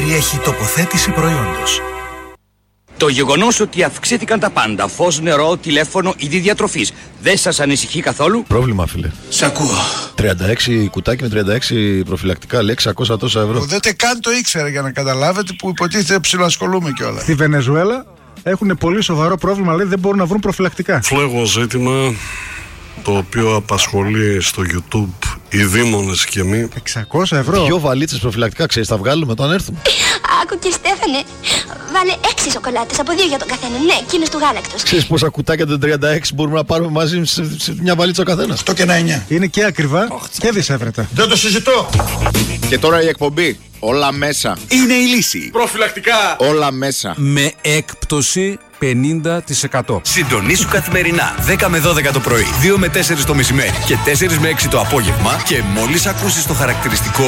περιέχει τοποθέτηση προϊόντος. Το γεγονός ότι αυξήθηκαν τα πάντα, φως, νερό, τηλέφωνο, είδη διατροφής, δεν σας ανησυχεί καθόλου? Πρόβλημα, φίλε. Σ' ακούω. 36 κουτάκι με 36 προφυλακτικά, λέει 600 τόσα ευρώ. Δεν καν το ήξερα, για να καταλάβετε, που υποτίθεται ψιλοασχολούμαι κιόλα. Στη Βενεζουέλα έχουν πολύ σοβαρό πρόβλημα, λέει, δεν μπορούν να βρουν προφυλακτικά. Φλέγω ζήτημα το οποίο απασχολεί στο YouTube οι δήμονες και μη. 600 ευρώ. Δυο βαλίτσες προφυλακτικά, ξέρεις, θα βγάλουμε όταν έρθουμε. Άκου και Στέφανε, βάλε 6 σοκολάτες από 2 για τον καθένα. Ναι, εκείνες του γάλακτος. Ξέρεις πόσα κουτάκια των 36 μπορούμε να πάρουμε μαζί σε μια βαλίτσα ο καθένας? 8 και ένα 9. Είναι και ακριβά και δυσέβρετα. Δεν το συζητώ. Και τώρα η εκπομπή. Όλα μέσα. Είναι η λύση. Προφυλακτικά. Όλα μέσα. Με έκπτωση 50%. Συντονίσου καθημερινά 10 με 12 το πρωί, 2 με 4 το μεσημέρι και 4 με 6 το απόγευμα και μόλις ακούσεις το χαρακτηριστικό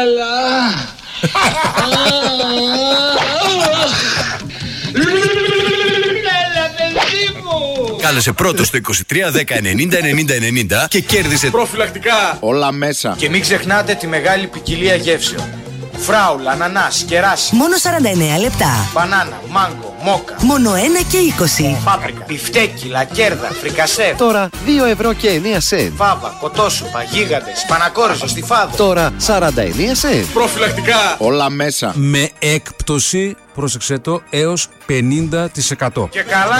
κάλεσε πρώτο στο 23 10 90 90 90 και κέρδισε προφυλακτικά. Όλα μέσα. Και μην ξεχνάτε τη μεγάλη ποικιλία γεύσεων. Φράουλα, ανανάς, κεράσι. Μόνο 49 λεπτά. Μπανάνα, μάγκο, μόκα. Μόνο 1 και 20. Πάπρικα, πιφτέκι, λακέρδα, φρικασέ. Τώρα 2 ευρώ και 9 σεντ. Φάβα, κοτόσουπα, γίγαντες, πανακόριζο, στιφάδο. Τώρα 49 σεντ. Προφυλακτικά. Όλα μέσα. Με έκπτωση, πρόσεξε το, έως 50%. Και καλά.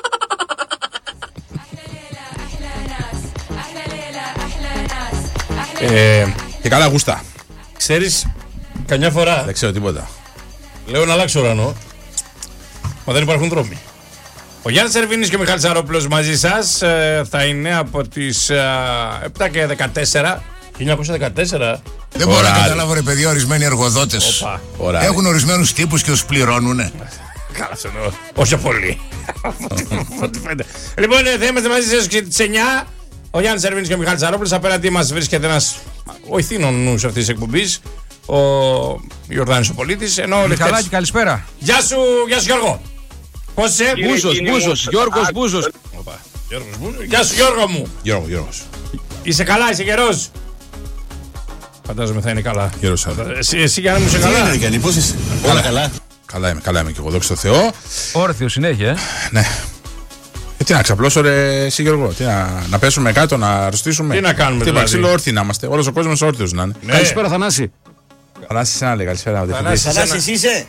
Και καλά γουστά. Ξέρεις, καμιά φορά δεν ξέρω τίποτα. λέω να αλλάξω ουρανό, μα δεν υπάρχουν δρόμοι. Ο Γιάννης Σερβίνης και ο Μιχάλης Αρόπουλος μαζί σας θα είναι από τις 7 και 14. 1914. Δεν μπορώ να καταλάβω, ρε παιδιά, ορισμένοι εργοδότες έχουν ορισμένους τύπους και τους πληρώνουνε. Καλά, σε εννοώ. Όχι πολύ. Λοιπόν, θα είμαστε μαζί σας και τις 9. Ο Γιάννης Σερβίνης και ο Μιχάλης Αρόπουλος. Απέναντί μας βρίσκεται ένας βοηθήνων νους αυτής της εκπομπής, ο Ιορδάνης ο Πολίτης. Μιχαλάκη, καλησπέρα. Γεια σου Γιώργο. Πώς είσαι? Μπούζος, Γιώργος Μπούζος. Γεια σου Γιώργο μου. Γιώργος. Είσαι καλά, είσαι καιρός? Φαντάζομαι θα είναι καλά. Γερός. Εσύ Γιάννη μου είσαι καλά? Τι είναι Γιάννη, πώς είσαι? Όλα καλά. Καλά είμαι και εγώ, δόξα τω Θεώ. Όρθιο συνέχεια, Ναι. Τι να ξαπλώσω, ρε εσύ Γιώργο, να πέσουμε κάτω, να αρρωστήσουμε. Τι να κάνουμε, τι ξύλο όρθιοι να είμαστε. Όλος ο κόσμος όρθιος να είναι. Ναι. Καλησπέρα Θανάση. Θανάση εσένα λέει, καλησπέρα. Θανάση εσύ είσαι?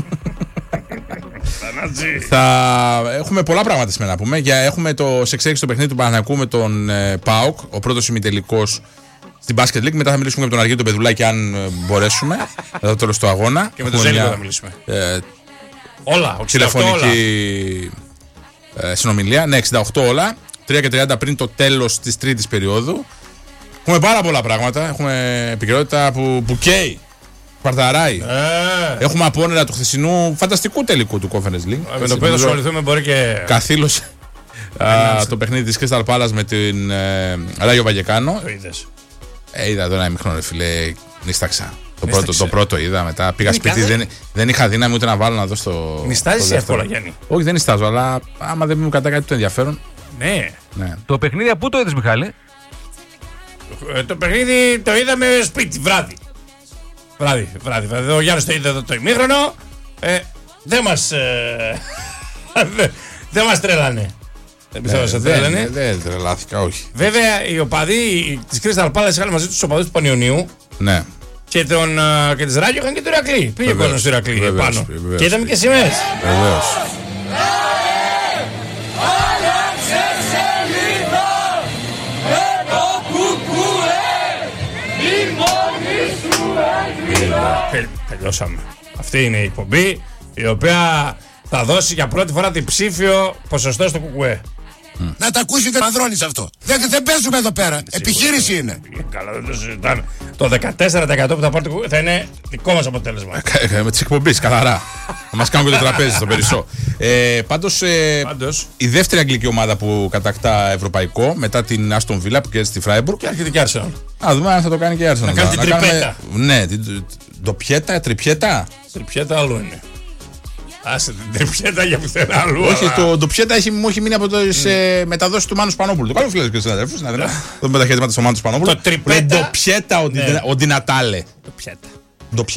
Θα έχουμε πολλά πράγματα σήμερα να πούμε. Έχουμε το σεξέξι το παιχνίδι του Παναθηναϊκού με τον ΠΑΟΚ, ο πρώτος ημιτελικός στην Basket League. Μετά θα μιλήσουμε με τον Αργύριο τον Πεδουλάκη, αν μπορέσουμε. Εδώ το τέλος του αγώνα. Και με τον Ζέλικο θα μιλήσουμε. Όλα, τηλεφωνική συνομιλία. Ναι, 68 όλα. 3 και 30 πριν το τέλος της τρίτης περίοδου. Έχουμε πάρα πολλά πράγματα. Έχουμε επικαιρότητα που καίει. Παρταράει. Έχουμε απόνερα του χθεσινού φανταστικού τελικού του Conference League. Με το οποίο θα ασχοληθούμε, μπορεί και. Καθήλωσε το παιχνίδι της Crystal Palace με την Ράγιο Βαγεκάνο. Το είδες? Είδα εδώ ένα ημίχρονο, ρε φίλε. Νίσταξα. Το πρώτο είδα, μετά πήγα σπίτι. Δεν είχα δύναμη ούτε να βάλω να δω στο. Νιστάζεις εύκολα, Γιάννη? Όχι, δεν νιστάζω, αλλά άμα δεν μου κατά κάτι το ενδιαφέρον. Ναι. Το παιχνίδι πού το είδες, Μιχάλη? Το παιχνίδι το είδαμε σπίτι, βράδυ. Ο Γιάννης το είδε εδώ το ημίχρονο. Δεν μας τρέλανε. Δεν πιστεύω ότι τρέλανε. Δεν τρελάθηκα, όχι. Βέβαια, οι οπαδοί της Crystal Palace είχαν μαζί τους οπαδούς του Πανιωνίου. Ναι. Και της Ράγιο είχαν και του Ηρακλή. Πήγε ο κόσμος του Ηρακλή επάνω. Και είδαμε και σημαίες. Βεβαίως. Τελειώσαμε. Αυτή είναι η εκπομπή η οποία θα δώσει για πρώτη φορά διψήφιο ποσοστό στο ΚΚΕ. Να τα ακούσετε, Ανδρώνης, αυτό. Δεν παίζουμε εδώ πέρα. Επιχείρηση είναι. Καλά, δεν το συζητάμε. Το 14% που θα πάρει το ΚΚΕ θα είναι δικό μας αποτέλεσμα. Με τις εκπομπές, καθαρά. Θα μας κάνουν και το τραπέζι στο περισσό. Πάντως, η δεύτερη αγγλική ομάδα που κατακτά ευρωπαϊκό μετά την Άστον Βίλα που κέρδισε στη Φράιμπουργκ. Και έρχεται και Arsenal. Α, δούμε αν θα το κάνει και η Arsenal. Να κάνει την τριπέτα. Ναι, ντοπιέτα, τριπιέτα. Τριπιέτα άλλο είναι. Άσε την τριπιέτα για πουθενά αλλού. Όχι, το ντοπιέτα μου έχει μείνει από τις μεταδόσεις του Μάνου Σπανόπουλου. Το κάνω φίλε και συναδέλφους. Να δούμε τα χαιρετήματα στο Μάνου Σπανόπουλου. Το τριπέτα. Ντοπιέτα, ο Ντινατάλε. Ντοπιέτα.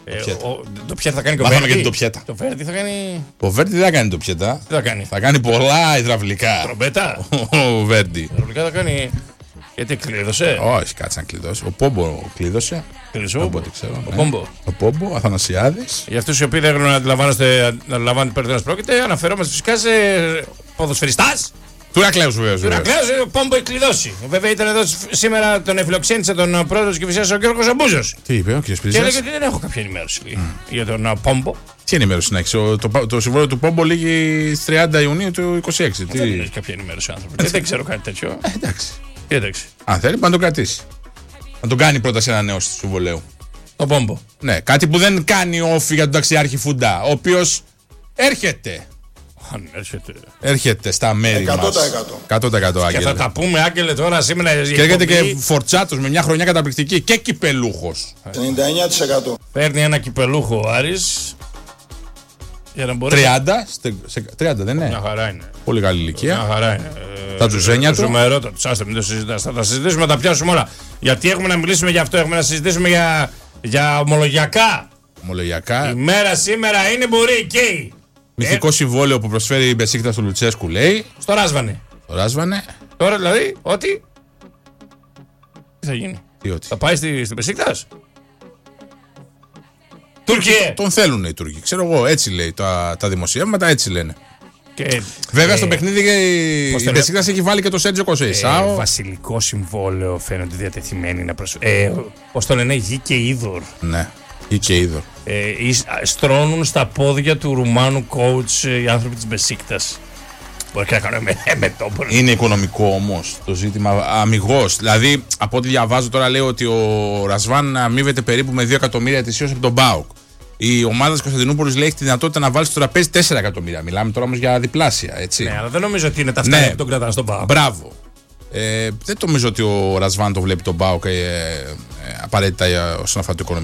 Το πιέτα θα κάνει και ο Μάθαμε Βέρντι. και το πιέτα. Το Βέρντι θα κάνει. Ο Βέρντι δεν θα κάνει το πιέτα. Τι θα κάνει. Θα κάνει πολλά υδραυλικά. Τρομπέτα. Ο Βέρντι. Υδραυλικά θα κάνει. Γιατί κλείδωσε. Όχι, κάτσε να κλειδώσει. Ο Πόμπο κλείδωσε. Κλείδωσε. Ο Πόμπο. Ο Πόμπο, Αθανασιάδης. Για αυτούς οι οποίοι δεν θέλουν να αντιλαμβάνονται περί τίνος πρόκειται, αναφερόμαστε φυσικά σε ποδοσφαιριστάς. Του Ηρακλέους βεβαίως. Του Ηρακλέους, ο Πόμπο έχει κλειδώσει. Βέβαια ήταν εδώ σήμερα, τον εφιλοξένησε τον πρόεδρο της Κηφισίας, ο Γιώργος Αμπούζος. Τι είπε ο κ. Και Πριζάς? έλεγε ότι δεν έχω κάποια ενημέρωση για τον Πόμπο. Τι ενημέρωση να έχεις? Το συμβόλαιο του Πόμπο λήγει στις 30 Ιουνίου του 26. Δεν έχει κάποια ενημέρωση άνθρωπο. Δεν ξέρω κάτι τέτοιο. Εντάξει. Εντάξει. Αν θέλει, να τον κρατήσει. Να τον κάνει πρόταση ανανέωση του συμβολέου. Το Πόμπο. Ναι, κάτι που δεν κάνει όφη για τον ταξιάρχη Φουντά, ο οποίος έρχεται. Αν έρχεται. Έρχεται στα μέρη μας. 100%. Και θα τα πούμε, Άγγελε, τώρα σήμερα. Και έρχεται και φορτσάτος με μια χρονιά καταπληκτική και κυπελούχος. 99%. Παίρνει ένα κυπελούχο ο Άρης. Για να μπορεί. 30 δεν είναι? Μια χαρά είναι. Πολύ καλή ηλικία. Μια χαρά είναι. Τα τζουζένια του. Ζουμερό, άστε, μην το συζητάς. Θα τα συζητήσουμε, θα τα πιάσουμε όλα. Γιατί έχουμε να μιλήσουμε για αυτό, έχουμε να συζητήσουμε για ομολογιακά. Ομολογιακά. Η μέρα σήμερα είναι μπορεί εκεί. Μυθικό συμβόλαιο που προσφέρει η Μπεσίκτας του Λουτσέσκου, λέει. Στο Ράσβανε. Τώρα δηλαδή ότι. Τι θα γίνει? Θα πάει στην Μπεσίκτας. Τουρκία. Τον θέλουν οι Τούρκοι. Ξέρω εγώ, έτσι λέει τα δημοσιεύματα, έτσι λένε. Βέβαια στο παιχνίδι η Μπεσίκτας έχει βάλει και το Σέρτζιο Κονσέισάο. Βασιλικό συμβόλαιο φαίνονται διατεθειμένοι να προσφέρουν. Πώς το λένε, γη και είδωρ. Ναι, γη και είδωρ. Στρώνουν στα πόδια του Ρουμάνου coach οι άνθρωποι της Μπεσίκτας. Μπορεί και να κάνουν μετόπολο. Είναι οικονομικό όμως το ζήτημα, αμιγώς. Δηλαδή, από ό,τι διαβάζω τώρα, λέει ότι ο Ρασβάν αμείβεται περίπου με 2 εκατομμύρια ετησίως από τον ΠΑΟΚ. Η ομάδα της Κωνσταντινούπολης λέει έχει τη δυνατότητα να βάλει στο τραπέζι 4 εκατομμύρια. Μιλάμε τώρα όμως για διπλάσια, έτσι. Ναι, αλλά δεν νομίζω ότι είναι τα φτάνια που τον κρατάνε στον ΠΑΟΚ. Μπράβο. Δεν νομίζω ότι ο Ρασβάν το βλέπει τον ΠΑΟΚ απαραίτητα όσον αφορά το οικονομικό.